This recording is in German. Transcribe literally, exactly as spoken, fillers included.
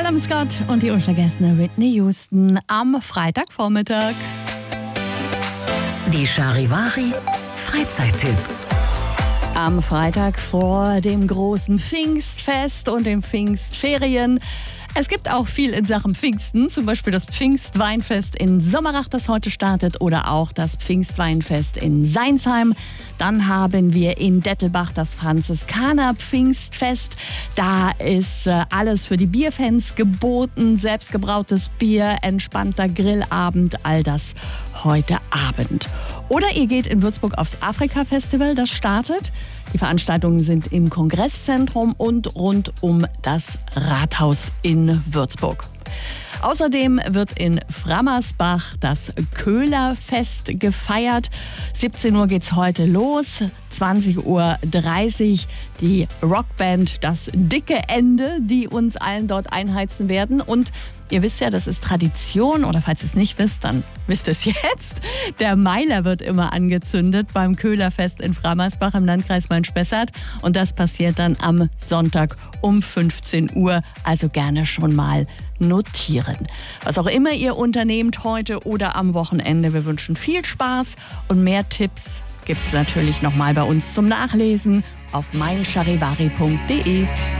Callum Scott und die unvergessene Whitney Houston am Freitagvormittag. Die Charivari Freizeittipps. Am Freitag vor dem großen Pfingstfest und den Pfingstferien. Es gibt auch viel in Sachen Pfingsten, zum Beispiel das Pfingstweinfest in Sommerach, das heute startet, oder auch das Pfingstweinfest in Seinsheim. Dann haben wir in Dettelbach das Franziskaner-Pfingstfest. Da ist äh, alles für die Bierfans geboten, selbstgebrautes Bier, entspannter Grillabend, all das heute Abend. Oder ihr geht in Würzburg aufs Afrika-Festival, das startet. Die Veranstaltungen sind im Kongresszentrum und rund um das Rathaus in Würzburg. Außerdem wird in Frammersbach das Köhlerfest gefeiert. siebzehn Uhr geht's heute los, zwanzig Uhr dreißig die Rockband Das dicke Ende, die uns allen dort einheizen werden. Und ihr wisst ja, das ist Tradition, oder falls ihr es nicht wisst, dann wisst ihr es jetzt. Der Meiler wird immer angezündet beim Köhlerfest in Frammersbach im Landkreis Main-Spessart. Und das passiert dann am Sonntag um fünfzehn Uhr. Also gerne schon mal notieren. Was auch immer ihr unternehmt heute oder am Wochenende, wir wünschen viel Spaß und mehr Tipps gibt es natürlich nochmal bei uns zum Nachlesen auf mein charivari punkt de.